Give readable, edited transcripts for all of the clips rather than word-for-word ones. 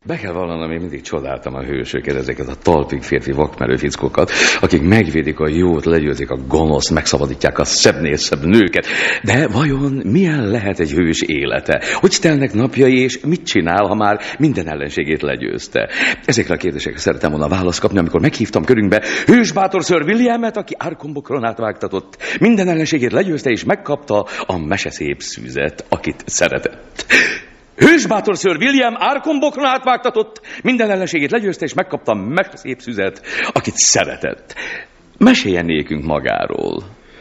Be kell vallanom, én mindig csodáltam a hősöket, ezeket a talpig férfi vakmerő fickókat, akik megvédik a jót, legyőzik a gonoszt, megszabadítják a szebbnél szebb nőket. De vajon milyen lehet egy hős élete? Hogy telnek napjai, és mit csinál, ha már minden ellenségét legyőzte? Ezekre a kérdésekre szeretem volna választ kapni, amikor meghívtam körünkbe hős bátor Sir Williamet, aki árkombokron átvágtatott, minden ellenségét legyőzte, és megkapta a meseszép szűzet, akit szeretett. Hősbátor Sir William árkombokron átvágtatott, minden ellenségét legyőzte, és megkapta a meseszép szüzet, akit szeretett. Meséljen nékünk magáról.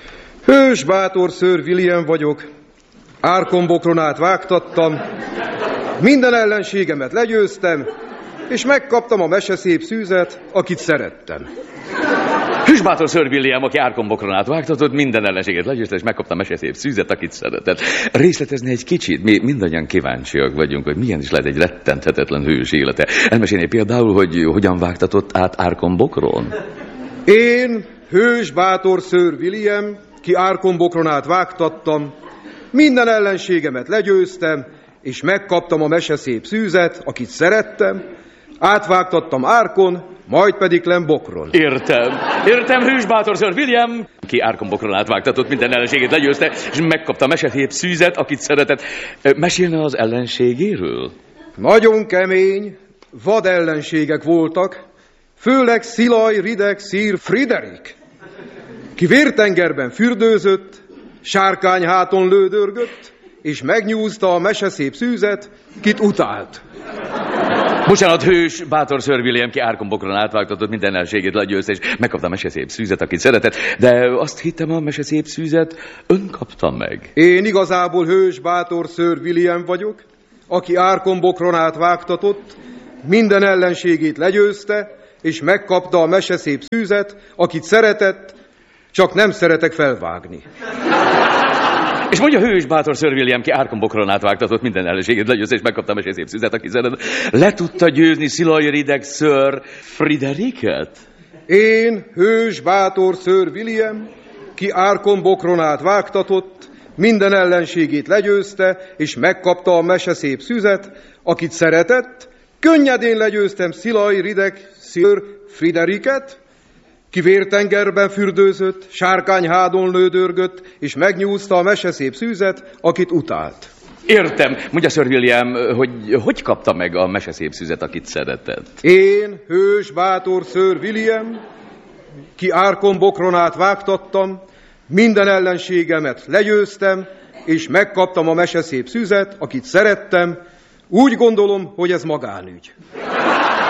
Hősbátor Sir William vagyok, árkombokron átvágtattam, minden ellenségemet legyőztem, és megkaptam a meseszép szűzet, akit szerettem. Hősbátor Sir William, aki árkombokron átvágtatott, minden ellenséget legyőzte, és megkapta a meseszép szűzet, akit szeretett. Részletezni egy kicsit, mi mindannyian kíváncsiak vagyunk, hogy milyen is lehet egy rettenthetetlen hős élete. Elmesélné például, hogy hogyan vágtatott át árkombokron? Én, hősbátor Sir William, ki árkombokron átvágtattam, minden ellenségemet legyőztem, és megkaptam a meseszép szűzet, akit szerettem, átvágtattam árkon, majd pedig lembokron. Értem, hősbátor Sir William, ki árkombokron átvágtatott, minden ellenségét legyőzte, és megkapta a meseszép szűzet, akit szeretett. Mesélne az ellenségéről? Nagyon kemény, vad ellenségek voltak, főleg Szilaj Rideg Sir Friderik, ki vértengerben fürdőzött, sárkányháton lődörgött, és megnyúzta a meseszép szűzet, kit utált. Bocsánat, hős, bátor Sir William, ki árkombokron átvágtatott, minden ellenségét legyőzte, és megkapta a meseszép szűzet, akit szeretett, de azt hittem, a meseszép szűzet ön kapta meg. Én igazából hős, bátor Sir William vagyok, aki árkombokron átvágtatott, minden ellenségét legyőzte, és megkapta a meseszép szűzet, akit szeretett, csak nem szeretek felvágni. És mondja, hős bátor Sir William, ki árkombokron átvágtatott, minden ellenségét legyőzte, és megkapta a meseszép szűzet, aki szeretett. Le tudta győzni Szilaj Rideg Sir Frideriket? Én, hős bátor Sir William, ki árkombokron átvágtatott, minden ellenségét legyőzte, és megkapta a meseszép szűzet, akit szeretett, könnyedén legyőztem Szilaj Rideg Sir Frideriket, ki vértengerben fürdőzött, sárkányhádon lődörgött, és megnyúzta a meseszép szűzet, akit utált. Értem. Mondja, Sir William, hogy kapta meg a meseszép szűzet, akit szeretett? Én, hős bátor Sir William, ki árkombokron átvágtattam, minden ellenségemet legyőztem, és megkaptam a meseszép szűzet, akit szerettem. Úgy gondolom, hogy ez magánügy.